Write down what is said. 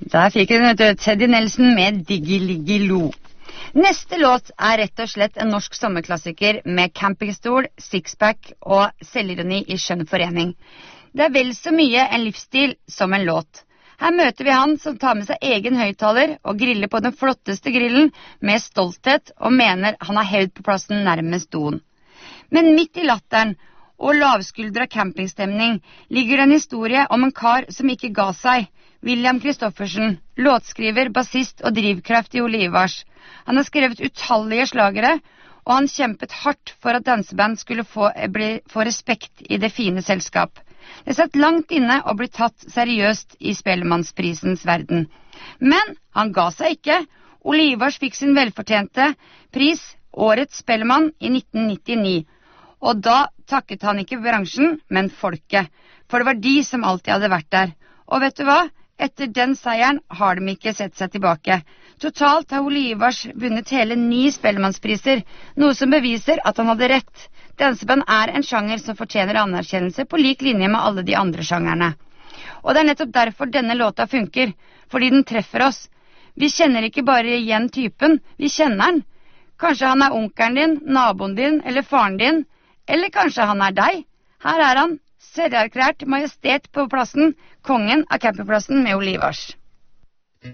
Der fikk den Teddy Nelson med Diggy-Liggy-Lo. Neste låt rett og slett en norsk sommerklassiker med campingstol, sixpack og selvironi i skjønn forening. Det vel så mye en livsstil som en låt. Her møter vi han som tar med seg egen høyttaler og griller på den flotteste grillen med stolthet og mener han har hevd på plassen nærmest doen. Men midt i latteren og lavskuldra campingstemning ligger det en historie om en kar som ikke ga seg. William Kristoffersen, låtskriver, bassist og drivkraft i Olivars. Han har skrevet utallige slagere, og han kjempet hardt for at danseband skulle få respekt i det fine selskap. Det satt langt inne å bli tatt seriøst i Spellemannsprisens verden. Men han ga seg ikke. Olivars fikk sin velfortjente pris, Årets Spellemann, i 1999. Og da takket han ikke bransjen, men folket. For det var de som alltid hadde vært der. Og vet du hva? Etter den seieren har de ikke sett seg tilbake. Totalt har Olivars vunnet hele 9 Spellemannspriser, noe som beviser at han hadde rett. Danseband en sjanger som fortjener anerkjennelse på lik linje med alle de andre sjangerne. Og det nettopp derfor denne låta funker, fordi den treffer oss. Vi kjenner ikke bare igjen typen, vi kjenner den. Kanskje han onkelen din, naboen din eller faren din, eller kanskje han deg. Her han, selverklært majestet på plassen, kongen av campingplassen med Olivars.